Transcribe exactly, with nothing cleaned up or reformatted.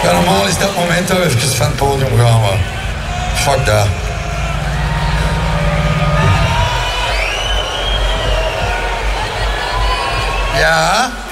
Ja, normaal is dat moment ook even van het podium gaan, maar fuck dat. Ja?